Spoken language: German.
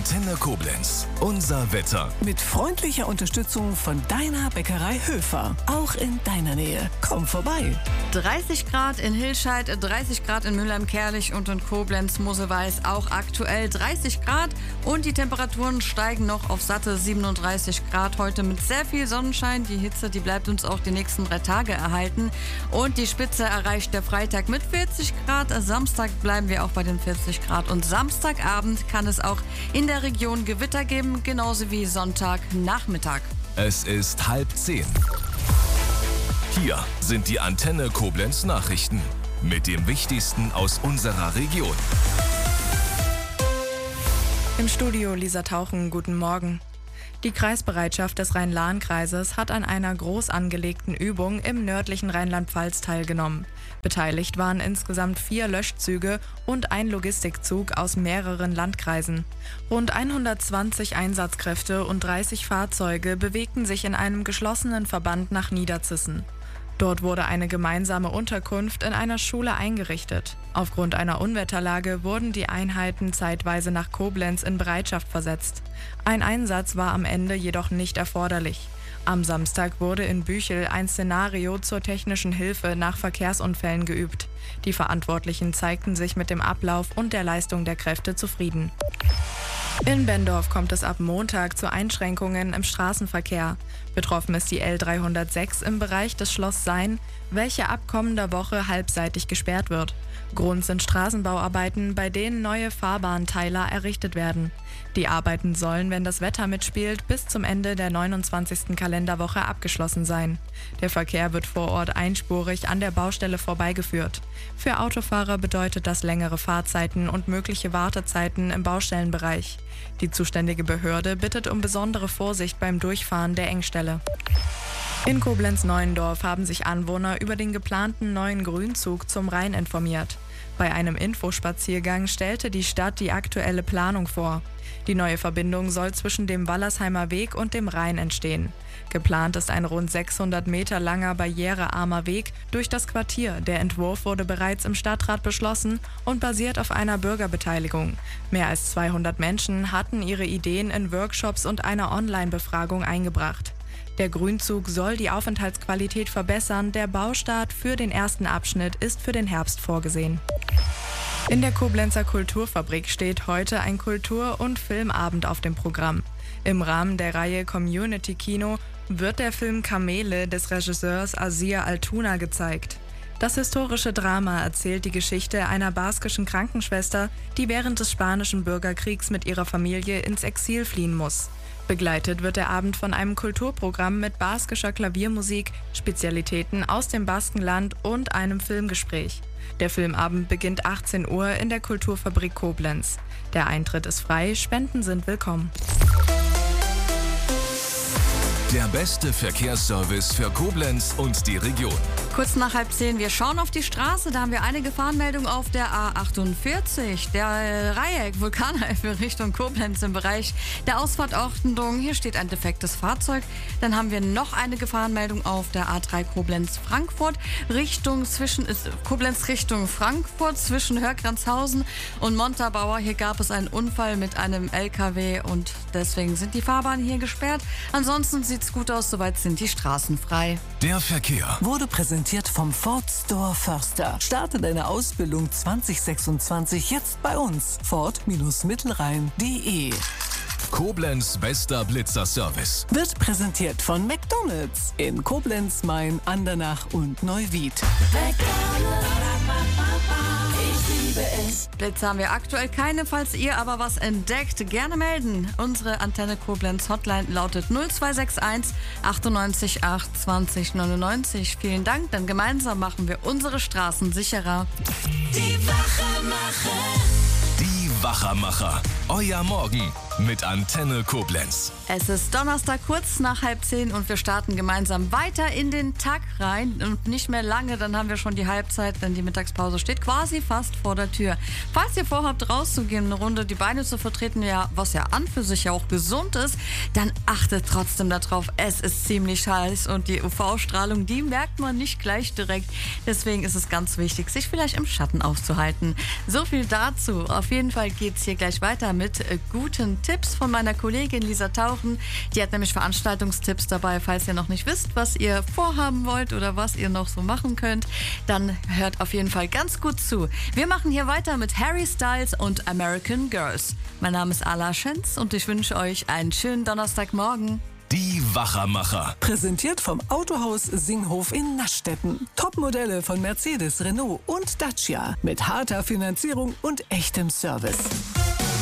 Antenne Koblenz. Unser Wetter. Mit freundlicher Unterstützung von deiner Bäckerei Höfer. Auch in deiner Nähe. Komm vorbei. 30 Grad in Hilscheid, 30 Grad in Mülheim-Kärlich und in Koblenz-Moseweiß auch aktuell 30 Grad. Und die Temperaturen steigen noch auf satte 37 Grad heute mit sehr viel Sonnenschein. Die Hitze, die bleibt uns auch die nächsten 3 Tage erhalten. Und die Spitze erreicht der Freitag mit 40 Grad. Samstag bleiben wir auch bei den 40 Grad. Und Samstagabend kann es auch in der Region Gewitter geben, genauso wie Sonntagnachmittag. Es ist 9:30. Hier sind die Antenne Koblenz Nachrichten mit dem Wichtigsten aus unserer Region. Im Studio Lisa Tauchen, guten Morgen. Die Kreisbereitschaft des Rhein-Lahn-Kreises hat an einer groß angelegten Übung im nördlichen Rheinland-Pfalz teilgenommen. Beteiligt waren insgesamt 4 Löschzüge und ein Logistikzug aus mehreren Landkreisen. Rund 120 Einsatzkräfte und 30 Fahrzeuge bewegten sich in einem geschlossenen Verband nach Niederzissen. Dort wurde eine gemeinsame Unterkunft in einer Schule eingerichtet. Aufgrund einer Unwetterlage wurden die Einheiten zeitweise nach Koblenz in Bereitschaft versetzt. Ein Einsatz war am Ende jedoch nicht erforderlich. Am Samstag wurde in Büchel ein Szenario zur technischen Hilfe nach Verkehrsunfällen geübt. Die Verantwortlichen zeigten sich mit dem Ablauf und der Leistung der Kräfte zufrieden. In Bendorf kommt es ab Montag zu Einschränkungen im Straßenverkehr. Betroffen ist die L306 im Bereich des Schloss Sayn, welche ab kommender Woche halbseitig gesperrt wird. Grund sind Straßenbauarbeiten, bei denen neue Fahrbahnteiler errichtet werden. Die Arbeiten sollen, wenn das Wetter mitspielt, bis zum Ende der 29. Kalenderwoche abgeschlossen sein. Der Verkehr wird vor Ort einspurig an der Baustelle vorbeigeführt. Für Autofahrer bedeutet das längere Fahrzeiten und mögliche Wartezeiten im Baustellenbereich. Die zuständige Behörde bittet um besondere Vorsicht beim Durchfahren der Engstelle. In Koblenz-Neuendorf haben sich Anwohner über den geplanten neuen Grünzug zum Rhein informiert. Bei einem Infospaziergang stellte die Stadt die aktuelle Planung vor. Die neue Verbindung soll zwischen dem Wallersheimer Weg und dem Rhein entstehen. Geplant ist ein rund 600 Meter langer barrierearmer Weg durch das Quartier. Der Entwurf wurde bereits im Stadtrat beschlossen und basiert auf einer Bürgerbeteiligung. Mehr als 200 Menschen hatten ihre Ideen in Workshops und einer Online-Befragung eingebracht. Der Grünzug soll die Aufenthaltsqualität verbessern. Der Baustart für den ersten Abschnitt ist für den Herbst vorgesehen. In der Koblenzer Kulturfabrik steht heute ein Kultur- und Filmabend auf dem Programm. Im Rahmen der Reihe Community Kino wird der Film Kamele des Regisseurs Asier Altuna gezeigt. Das historische Drama erzählt die Geschichte einer baskischen Krankenschwester, die während des Spanischen Bürgerkriegs mit ihrer Familie ins Exil fliehen muss. Begleitet wird der Abend von einem Kulturprogramm mit baskischer Klaviermusik, Spezialitäten aus dem Baskenland und einem Filmgespräch. Der Filmabend beginnt 18 Uhr in der Kulturfabrik Koblenz. Der Eintritt ist frei, Spenden sind willkommen. Der beste Verkehrsservice für Koblenz und die Region. Kurz nach 9:30, wir schauen auf die Straße, da haben wir einige Gefahrenmeldungen auf der A48, der Dreieck Vulkaneifel Richtung Koblenz im Bereich der Ausfahrtordnung. Hier steht ein defektes Fahrzeug. Dann haben wir noch eine Gefahrenmeldung auf der A3 Koblenz-Frankfurt, Koblenz Richtung Frankfurt zwischen Hörgranzhausen und Montabaur. Hier gab es einen Unfall mit einem LKW und deswegen sind die Fahrbahnen hier gesperrt. Ansonsten sieht's gut aus, soweit sind die Straßen frei. Der Verkehr Wurde präsentiert vom Ford Store Förster. Starte deine Ausbildung 2026 jetzt bei uns. Ford-Mittelrhein.de. Koblenz bester Blitzer-Service. Wird präsentiert von McDonald's in Koblenz, Main, Andernach und Neuwied. Blitze haben wir aktuell keine, falls ihr aber was entdeckt, gerne melden. Unsere Antenne Koblenz Hotline lautet 0261 98 8 20 99. Vielen Dank, denn gemeinsam machen wir unsere Straßen sicherer. Die Wachermacher. Euer Morgen mit Antenne Koblenz. Es ist Donnerstag, kurz nach 9:30 und wir starten gemeinsam weiter in den Tag rein. Und nicht mehr lange, dann haben wir schon die Halbzeit, denn die Mittagspause steht quasi fast vor der Tür. Falls ihr vorhabt, rauszugehen, eine Runde die Beine zu vertreten, ja, was ja an für sich ja auch gesund ist, dann achtet trotzdem darauf. Es ist ziemlich heiß und die UV-Strahlung, die merkt man nicht gleich direkt. Deswegen ist es ganz wichtig, sich vielleicht im Schatten aufzuhalten. So viel dazu. Auf jeden Fall geht's hier gleich weiter mit guten Tipps von meiner Kollegin Lisa Tauchen. Die hat nämlich Veranstaltungstipps dabei. Falls ihr noch nicht wisst, was ihr vorhaben wollt oder was ihr noch so machen könnt, dann hört auf jeden Fall ganz gut zu. Wir machen hier weiter mit Harry Styles und American Girls. Mein Name ist Ala Schenz und ich wünsche euch einen schönen Donnerstagmorgen. Die Wachermacher. Präsentiert vom Autohaus Singhof in Naschdetten. Topmodelle von Mercedes, Renault und Dacia. Mit harter Finanzierung und echtem Service.